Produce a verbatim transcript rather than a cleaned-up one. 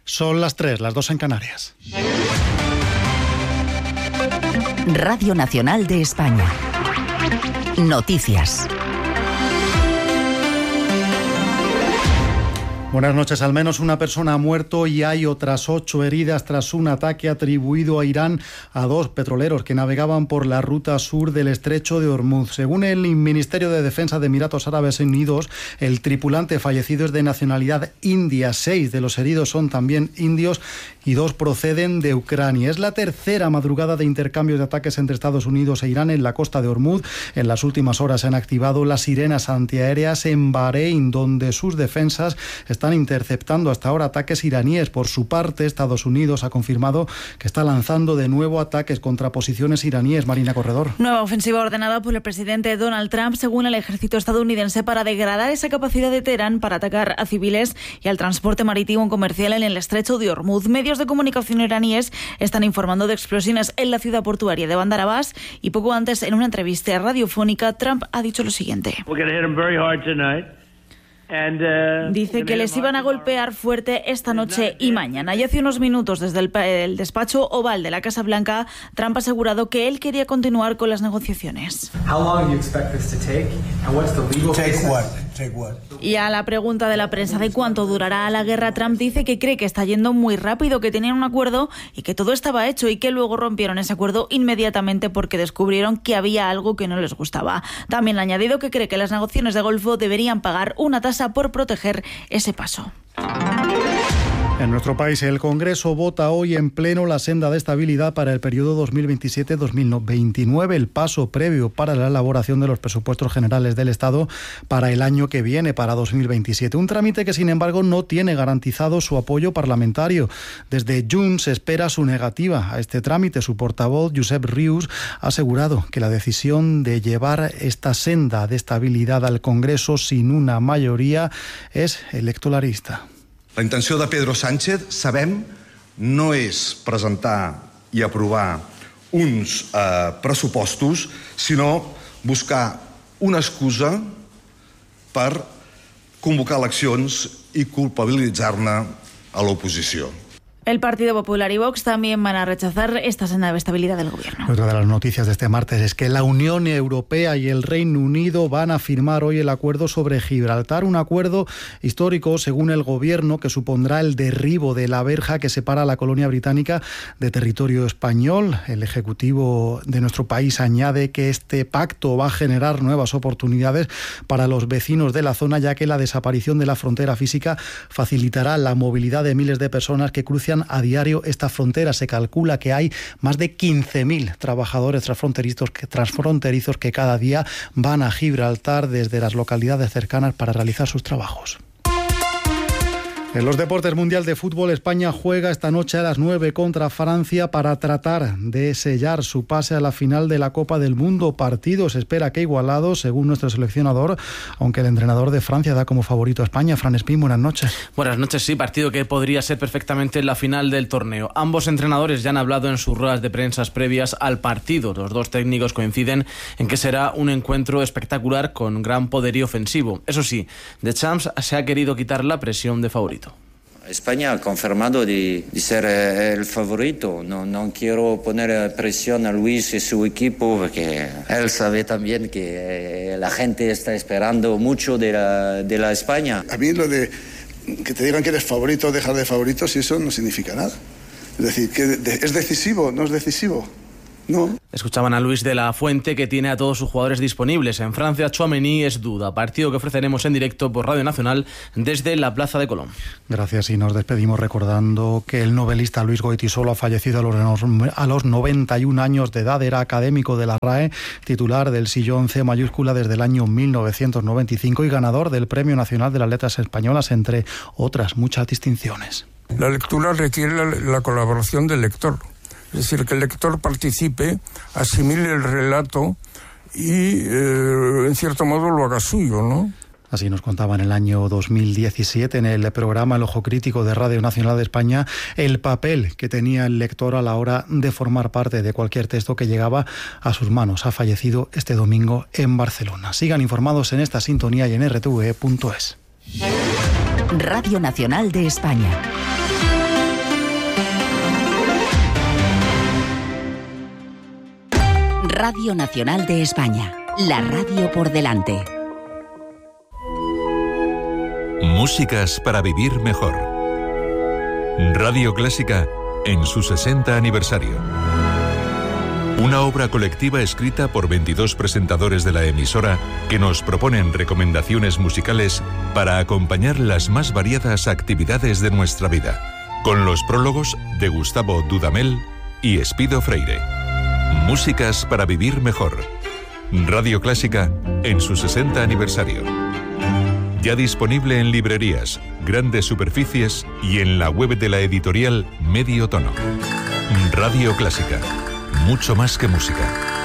Son las tres, las dos en Canarias. Radio Nacional de España. Noticias. Buenas noches. Al menos una persona ha muerto y hay otras ocho heridas tras un ataque atribuido a Irán a dos petroleros que navegaban por la ruta sur del estrecho de Hormuz. Según el Ministerio de Defensa de Emiratos Árabes Unidos, el tripulante fallecido es de nacionalidad india. Seis de los heridos son también indios y dos proceden de Ucrania. Es la tercera madrugada de intercambios de ataques entre Estados Unidos e Irán en la costa de Hormuz. En las últimas horas se han activado las sirenas antiaéreas en Bahrein, donde sus defensas están interceptando hasta ahora ataques iraníes. Por su parte, Estados Unidos ha confirmado que está lanzando de nuevo ataques contra posiciones iraníes. Marina Corredor. Nueva ofensiva ordenada por el presidente Donald Trump, según el ejército estadounidense, para degradar esa capacidad de Teherán para atacar a civiles y al transporte marítimo comercial en el estrecho de Hormuz. Medios de comunicación iraníes están informando de explosiones en la ciudad portuaria de Bandar Abbas y poco antes, en una entrevista radiofónica, Trump ha dicho lo siguiente. Dice que les iban a golpear fuerte esta noche y mañana. Y hace unos minutos, desde el, el despacho oval de la Casa Blanca, Trump ha asegurado que él quería continuar con las negociaciones. Y a la pregunta de la prensa de cuánto durará la guerra, Trump dice que cree que está yendo muy rápido, que tenían un acuerdo y que todo estaba hecho, y que luego rompieron ese acuerdo inmediatamente porque descubrieron que había algo que no les gustaba. También ha añadido que cree que las negociaciones de Golfo deberían pagar una tasa por proteger ese paso. En nuestro país, el Congreso vota hoy en pleno la senda de estabilidad para el periodo dos mil veintisiete dos mil veintinueve, el paso previo para la elaboración de los presupuestos generales del Estado para el año que viene, para dos mil veintisiete. Un trámite que, sin embargo, no tiene garantizado su apoyo parlamentario. Desde Junts se espera su negativa a este trámite. Su portavoz, Josep Rius, ha asegurado que la decisión de llevar esta senda de estabilidad al Congreso sin una mayoría es electoralista. La intenció de Pedro Sánchez, sabem, no és presentar i aprovar uns eh, pressupostos, sinó buscar una excusa per convocar eleccions i culpabilitzar-ne a l'oposició. El Partido Popular y Vox también van a rechazar esta senda de estabilidad del Gobierno. Otra de las noticias de este martes es que la Unión Europea y el Reino Unido van a firmar hoy el acuerdo sobre Gibraltar, un acuerdo histórico, según el Gobierno, que supondrá el derribo de la verja que separa a la colonia británica de territorio español. El Ejecutivo de nuestro país añade que este pacto va a generar nuevas oportunidades para los vecinos de la zona, ya que la desaparición de la frontera física facilitará la movilidad de miles de personas que cruzan a diario esta frontera. Se calcula que hay más de quince mil trabajadores transfronterizos que, transfronterizos que cada día van a Gibraltar desde las localidades cercanas para realizar sus trabajos. En los deportes, Mundial de Fútbol, España juega esta noche a las nueve contra Francia para tratar de sellar su pase a la final de la Copa del Mundo. Partido se espera que igualado, según nuestro seleccionador, aunque el entrenador de Francia da como favorito a España. Fran Espín, buenas noches. Buenas noches, sí, partido que podría ser perfectamente la final del torneo. Ambos entrenadores ya han hablado en sus ruedas de prensa previas al partido. Los dos técnicos coinciden en que será un encuentro espectacular con gran poderío ofensivo. Eso sí, Deschamps se ha querido quitar la presión de favorito. España ha confirmado de, de ser el favorito. No, no quiero poner presión a Luis y su equipo porque él sabe también que la gente está esperando mucho de la, de la España. A mí lo de que te digan que eres favorito o dejar de favorito, si eso no significa nada. Es decir, que es decisivo, no es decisivo. No. Escuchaban a Luis de la Fuente, que tiene a todos sus jugadores disponibles. En Francia, Tchouaméni es duda. Partido que ofreceremos en directo por Radio Nacional desde la Plaza de Colón. Gracias, y nos despedimos recordando que el novelista Luis Goytisolo ha fallecido a los, a los noventa y un años de edad. Era académico de la R A E, titular del sillón C mayúscula desde el año mil novecientos noventa y cinco y ganador del Premio Nacional de las Letras Españolas, entre otras muchas distinciones. La lectura requiere la, la colaboración del lector. Es decir, que el lector participe, asimile el relato y, eh, en cierto modo, lo haga suyo, ¿no? Así nos contaba en el año dos mil diecisiete, en el programa El Ojo Crítico de Radio Nacional de España, el papel que tenía el lector a la hora de formar parte de cualquier texto que llegaba a sus manos. Ha fallecido este domingo en Barcelona. Sigan informados en esta sintonía y en r t v e punto es. Radio Nacional de España. Radio Nacional de España, la radio por delante. Músicas para vivir mejor. Radio Clásica en su sesenta aniversario. Una obra colectiva escrita por veintidós presentadores de la emisora que nos proponen recomendaciones musicales para acompañar las más variadas actividades de nuestra vida, con los prólogos de Gustavo Dudamel y Espido Freire. Músicas para vivir mejor. Radio Clásica en su sesenta aniversario. Ya disponible en librerías, grandes superficies y en la web de la editorial Medio Tono. Radio Clásica. Mucho más que música.